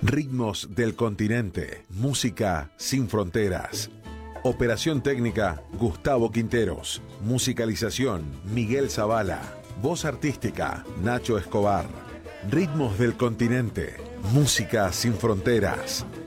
Ritmos del continente, música sin fronteras. Operación técnica, Gustavo Quinteros. Musicalización, Miguel Zavala. Voz artística, Nacho Escobar. Ritmos del continente, música sin fronteras.